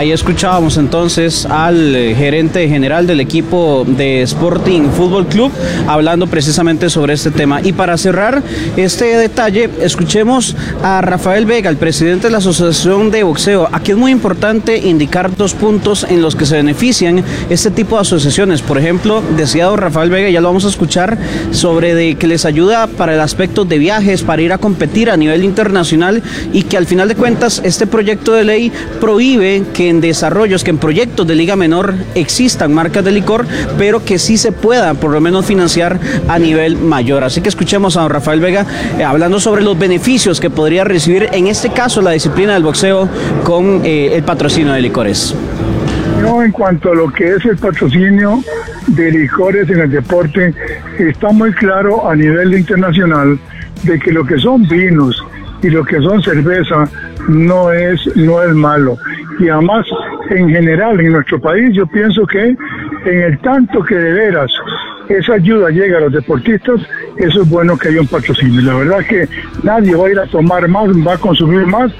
Ahí escuchábamos entonces al gerente general del equipo de Sporting Fútbol Club hablando precisamente sobre este tema. Y para cerrar este detalle, escuchemos a Rafael Vega, el presidente de la Asociación de Boxeo. Aquí es muy importante indicar 2 puntos en los que se benefician este tipo de asociaciones. Por ejemplo, decía don Rafael Vega, ya lo vamos a escuchar, sobre de que les ayuda para el aspecto de viajes, para ir a competir a nivel internacional, y que al final de cuentas este proyecto de ley prohíbe que en desarrollos, que en proyectos de liga menor existan marcas de licor, pero que sí se pueda por lo menos financiar a nivel mayor. Así que escuchemos a don Rafael Vega hablando sobre los beneficios que podría recibir en este caso la disciplina del boxeo con el patrocinio de licores. No, en cuanto a lo que es el patrocinio de licores en el deporte, está muy claro a nivel internacional de que lo que son vinos y lo que son cerveza no es malo. Y además, en general, en nuestro país, yo pienso que en el tanto que de veras esa ayuda llega a los deportistas, eso es bueno que haya un patrocinio. La verdad es que nadie va a ir a tomar más, va a consumir más